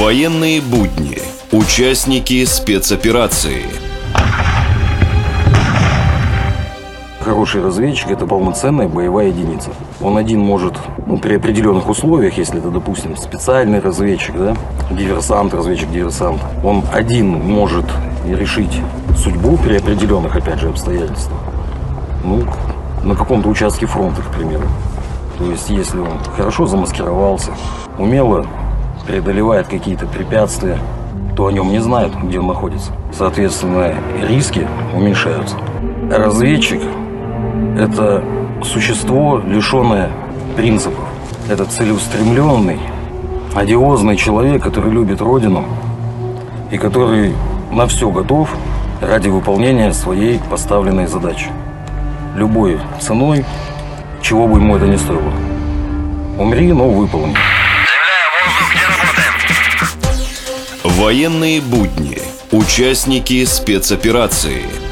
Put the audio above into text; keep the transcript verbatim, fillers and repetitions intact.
Военные будни. Участники спецоперации. Хороший разведчик – это полноценная боевая единица. Он один может, ну, при определенных условиях, если это, допустим, специальный разведчик, да, диверсант, разведчик-диверсант, он один может решить судьбу при определенных, опять же, обстоятельствах. Ну, на каком-то участке фронта, к примеру. То есть, если он хорошо замаскировался, умело преодолевает какие-то препятствия, то о нем не знают, где он находится. Соответственно, риски уменьшаются. Разведчик – это существо, лишенное принципов. Это целеустремленный, одиозный человек, который любит Родину и который на все готов ради выполнения своей поставленной задачи. Любой ценой, чего бы ему это ни стоило. Умри, но выполни. Военные будни. Участники спецоперации.